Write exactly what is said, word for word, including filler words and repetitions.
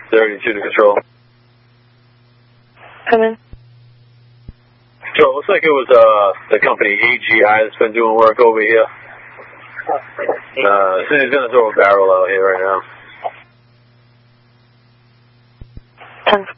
thirty-two to control. Come in. So it looks like it was uh, the company A G I that's been doing work over here. Uh, so he's going to throw a barrel out here right now. ten